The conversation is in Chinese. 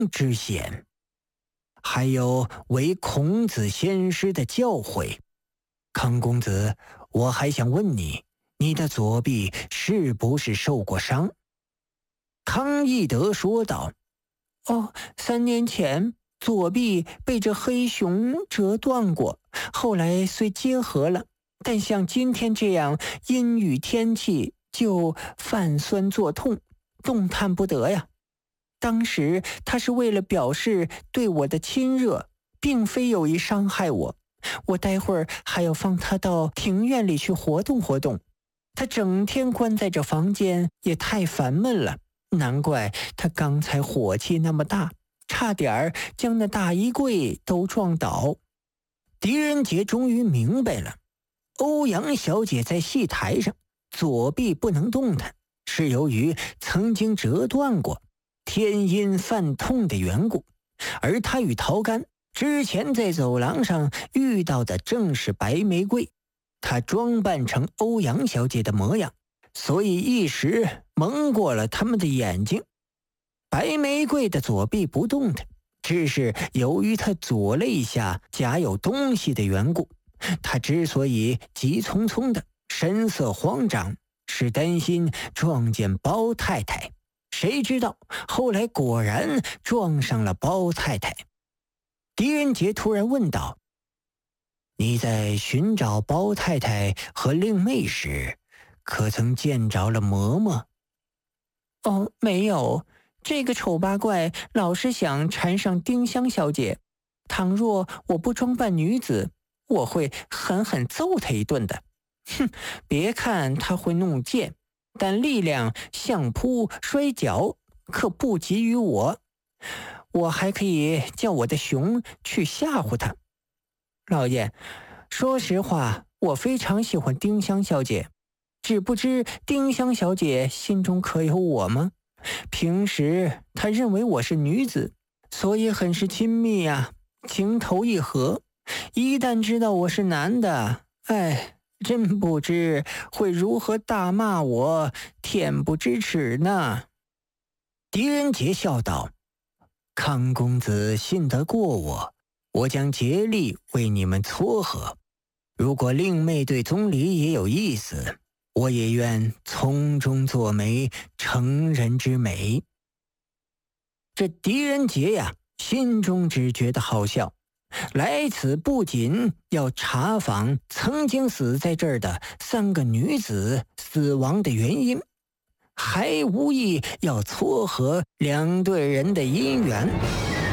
之嫌，还有为孔子先师的教诲。康公子，我还想问你，你的左臂是不是受过伤？康义德说道：3年前左臂被这黑熊折断过，后来虽结合了，但像今天这样阴雨天气就泛酸作痛，动弹不得呀。当时他是为了表示对我的亲热，并非有意伤害我。我待会儿还要放他到庭院里去活动活动，他整天关在这房间也太烦闷了，难怪他刚才火气那么大，差点将那大衣柜都撞倒。狄仁杰终于明白了，欧阳小姐在戏台上左臂不能动弹，是由于曾经折断过，天阴犯痛的缘故。而他与陶干之前在走廊上遇到的正是白玫瑰，她装扮成欧阳小姐的模样，所以一时蒙过了他们的眼睛。白玫瑰的左臂不动弹，只是由于她左肋下夹有东西的缘故。她之所以急匆匆的神色慌张，是担心撞见包太太，谁知道后来果然撞上了包太太。狄仁杰突然问道：你在寻找包太太和令妹时，可曾见着了嬷嬷？没有，这个丑八怪老是想缠上丁香小姐，倘若我不装扮女子，我会狠狠揍他一顿的。别看他会弄剑，但力量相扑摔跤可不及于我。我还可以叫我的熊去吓唬他。老爷，说实话，我非常喜欢丁香小姐，只不知丁香小姐心中可有我吗？平时她认为我是女子，所以很是亲密啊，情投意合。一旦知道我是男的，真不知会如何大骂我，恬不知耻呢。狄仁杰笑道：康公子信得过我，我将竭力为你们撮合。如果令妹对宗理也有意思，我也愿从中作媒，成人之美。这狄仁杰呀，心中只觉得好笑，来此不仅要查访曾经死在这儿的3个女子死亡的原因，还无意要撮合2对人的姻缘。